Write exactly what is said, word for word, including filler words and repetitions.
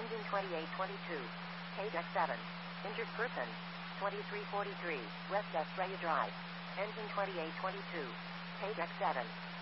Engine twenty-eight twenty-two. Page X seven. Injured person. twenty-three forty-three. West Estrella Drive. Engine twenty-eight twenty-two. Page X seven.